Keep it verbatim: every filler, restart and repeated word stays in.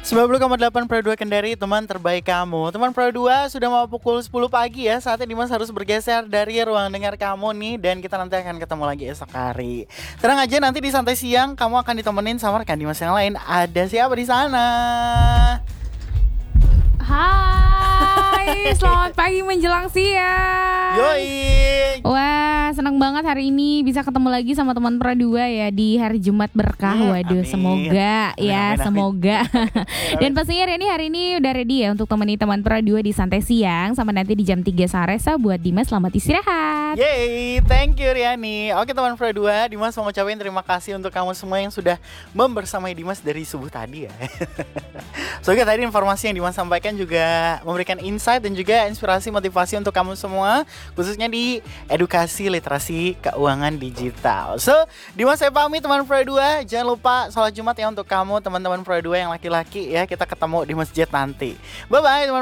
sembilan puluh koma delapan Pro dua Kendari, teman terbaik kamu. Teman Pro dua, sudah mau pukul sepuluh pagi ya. Saatnya Dimas harus bergeser dari ruang dengar kamu nih. Dan kita nanti akan ketemu lagi esok hari. Tenang aja, nanti di santai siang kamu akan ditemenin sama rekan Dimas yang lain. Ada siapa di sana? Hai, selamat pagi menjelang siang. Yoi. Wah, senang banget hari ini bisa ketemu lagi sama teman Pro dua ya di hari Jumat berkah. Hmm, Waduh, amin. semoga Amin, ya, amin, amin. semoga. Dan pastinya Reni hari ini udah ready ya untuk temani teman Pro dua di santai siang sampai nanti di jam tiga sore. So buat Dimas selamat istirahat. Yeay, thank you Riani. Oke teman Pro dua, Dimas mau ngucapin terima kasih untuk kamu semua yang sudah membersamai Dimas dari subuh tadi ya. Semoga tadi informasi yang Dimas sampaikan juga memberikan insight dan juga inspirasi motivasi untuk kamu semua, khususnya di edukasi literasi keuangan digital. So, Dimas saya pamit teman Pro dua. Jangan lupa sholat Jumat ya untuk kamu teman-teman Pro dua yang laki-laki ya. Kita ketemu di masjid nanti. Bye bye teman